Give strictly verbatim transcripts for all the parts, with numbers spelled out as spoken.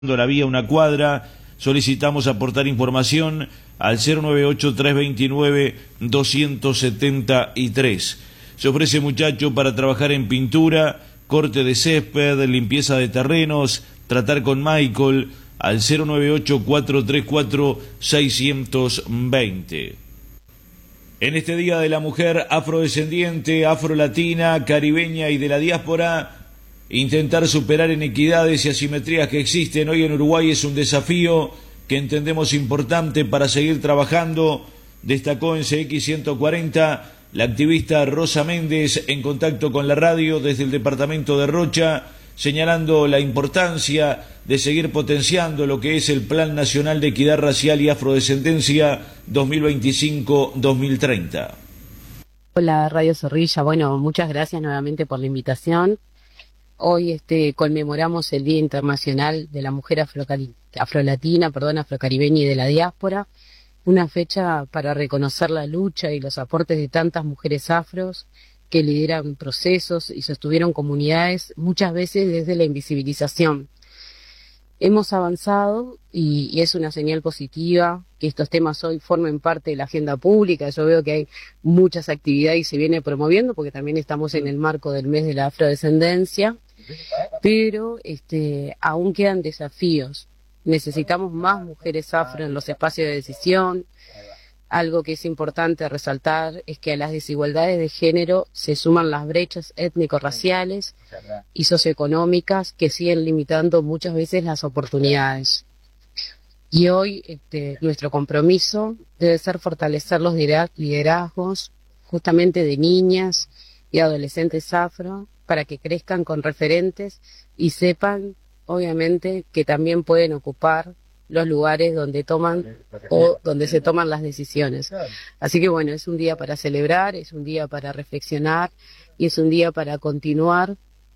la vía una cuadra. Solicitamos aportar información al cero nueve ocho, tres dos nueve, dos siete tres. Se ofrece, muchacho, para trabajar en pintura, corte de césped, limpieza de terrenos, tratar con Michael al cero nueve ocho, cuatro tres cuatro, seis dos cero. En este Día de la Mujer afrodescendiente, afrolatina, caribeña y de la diáspora, intentar superar inequidades y asimetrías que existen hoy en Uruguay es un desafío que entendemos importante para seguir trabajando, destacó en C X ciento cuarenta la activista Rosa Méndez en contacto con la radio desde el departamento de Rocha, señalando la importancia de seguir potenciando lo que es el Plan Nacional de Equidad Racial y Afrodescendencia dos mil veinticinco a dos mil treinta. Hola Radio Zorrilla, bueno, muchas gracias nuevamente por la invitación. Hoy este, conmemoramos el Día Internacional de la Mujer Afrocali- Afrolatina, perdón, Afrocaribeña y de la Diáspora, una fecha para reconocer la lucha y los aportes de tantas mujeres afros que lideran procesos y sostuvieron comunidades, muchas veces desde la invisibilización. Hemos avanzado y, y es una señal positiva que estos temas hoy formen parte de la agenda pública. Yo veo que hay muchas actividades y se viene promoviendo porque también estamos en el marco del mes de la afrodescendencia, pero este, aún quedan desafíos. Necesitamos más mujeres afro en los espacios de decisión. Algo que es importante resaltar es que a las desigualdades de género se suman las brechas étnico-raciales y socioeconómicas que siguen limitando muchas veces las oportunidades. Y hoy este, nuestro compromiso debe ser fortalecer los liderazgos justamente de niñas y adolescentes afro para que crezcan con referentes y sepan, obviamente, que también pueden ocupar los lugares donde toman o donde se toman las decisiones. Así que bueno, es un día para celebrar, es un día para reflexionar y es un día para continuar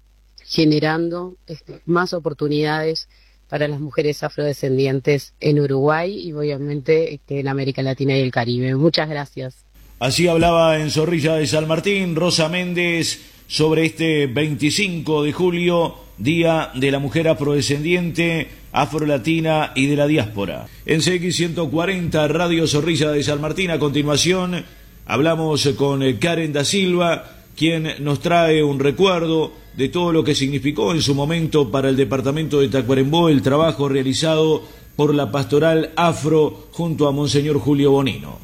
generando este, más oportunidades para las mujeres afrodescendientes en Uruguay y obviamente este, en América Latina y el Caribe. Muchas gracias. Así hablaba en Zorrilla de San Martín Rosa Méndez sobre este veinticinco de julio, Día de la Mujer Afrodescendiente, Afrolatina y de la Diáspora. En C X ciento cuarenta, Radio Zorrilla de San Martín, a continuación hablamos con Karen da Silva, quien nos trae un recuerdo de todo lo que significó en su momento para el departamento de Tacuarembó el trabajo realizado por la Pastoral Afro junto a Monseñor Julio Bonino.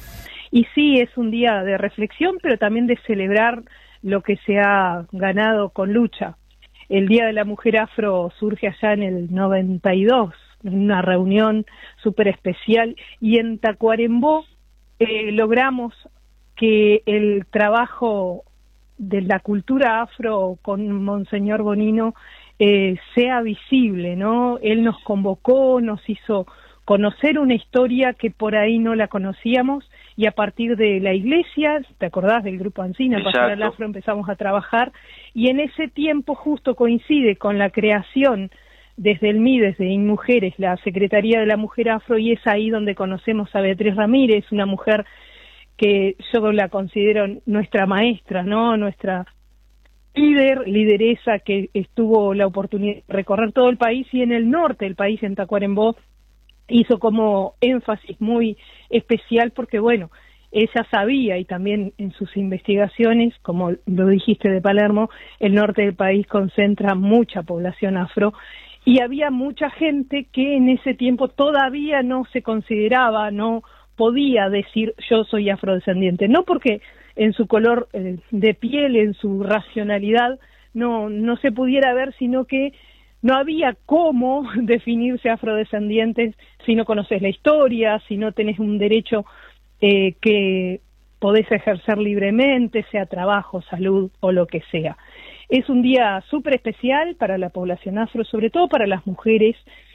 Y sí, es un día de reflexión, pero también de celebrar lo que se ha ganado con lucha. El Día de la Mujer Afro surge allá en el noventa y dos, en una reunión súper especial, y en Tacuarembó eh, logramos que el trabajo de la cultura afro con Monseñor Bonino eh, sea visible, ¿no? Él nos convocó, nos hizo conocer una historia que por ahí no la conocíamos, y a partir de la iglesia, ¿te acordás del Grupo Ancina, Pastoral Afro, empezamos a trabajar, y en ese tiempo justo coincide con la creación desde el M I, desde InMujeres, la Secretaría de la Mujer Afro, y es ahí donde conocemos a Beatriz Ramírez, una mujer que yo la considero nuestra maestra, ¿no? Nuestra líder, lideresa, que estuvo la oportunidad de recorrer todo el país, y en el norte del país, en Tacuarembó, hizo como énfasis muy especial porque, bueno, ella sabía, y también en sus investigaciones, como lo dijiste de Palermo, el norte del país concentra mucha población afro, y había mucha gente que en ese tiempo todavía no se consideraba, no podía decir yo soy afrodescendiente, no porque en su color eh, de piel, en su racionalidad, no, no se pudiera ver, sino que no había cómo definirse afrodescendientes si no conoces la historia, si no tenés un derecho eh, que podés ejercer libremente, sea trabajo, salud o lo que sea. Es un día súper especial para la población afro, sobre todo para las mujeres,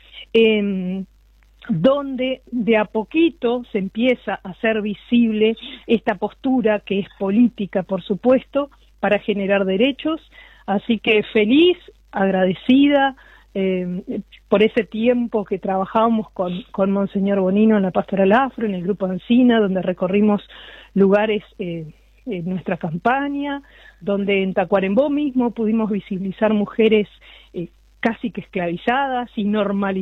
eh, donde de a poquito se empieza a hacer visible esta postura que es política, por supuesto, para generar derechos. Así que feliz, agradecida eh, por ese tiempo que trabajábamos con, con Monseñor Bonino en la Pastoral Afro, en el Grupo Ancina, donde recorrimos lugares eh, en nuestra campaña, donde en Tacuarembó mismo pudimos visibilizar mujeres eh, casi que esclavizadas y normalizadas